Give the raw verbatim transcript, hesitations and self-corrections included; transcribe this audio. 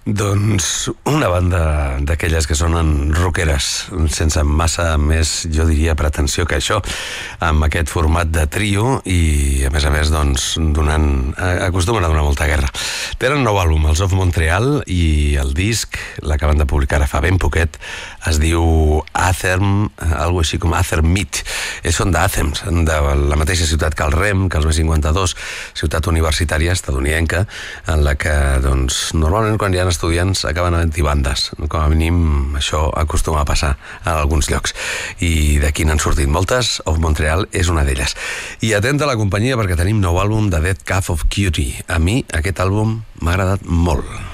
Doncs una banda d'aquelles que sonen rockeres, sense massa més, jo diria, pretensió que això, amb aquest format de trio i, a més a més, doncs, donant, acostumen a donar molta guerra. Tenen nou àlbum, els Of Montreal, i el disc, l'acaben de publicar ara fa ben poquet, es diu Athem, algo així com Athem Meet. Ells són d'Athens, de la mateixa ciutat que el Rem, que els B cinquanta-dos, ciutat universitària estadounidenca, en la que, doncs, normalment quan hi ha estudiants acaben havent-hi bandes. Com a mínim això acostuma a passar a alguns llocs. I d'aquí n'han sortit moltes. Of Montreal és una d'elles. I atenta a la companyia perquè tenim nou àlbum de Dead Calf of Cutie. A mi aquest àlbum m'ha agradat molt.